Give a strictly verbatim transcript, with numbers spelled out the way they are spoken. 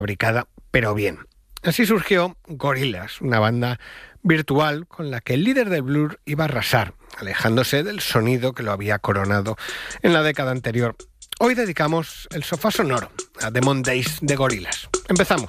fabricada, pero bien. Así surgió Gorillaz, una banda virtual con la que el líder de Blur iba a arrasar, alejándose del sonido que lo había coronado en la década anterior. Hoy dedicamos el sofá sonoro a Demon Days de Gorillaz. Empezamos.